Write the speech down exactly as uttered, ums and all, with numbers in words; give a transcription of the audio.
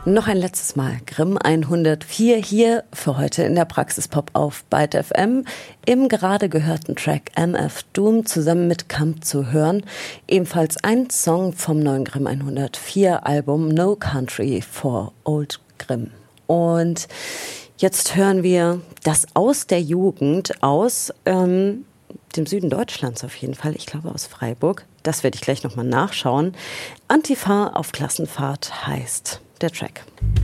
Noch ein letztes Mal Grimm hundertvier hier für heute in der Praxis Pop auf Byte F M. Im gerade gehörten Track M F Doom zusammen mit Camp zu hören. Ebenfalls ein Song vom neuen Grimm hundertvier Album No Country for Old Grimm. Und jetzt hören wir das aus der Jugend, aus ähm, dem Süden Deutschlands auf jeden Fall. Ich glaube aus Freiburg. Das werde ich gleich nochmal nachschauen. Antifa auf Klassenfahrt heißt der Track.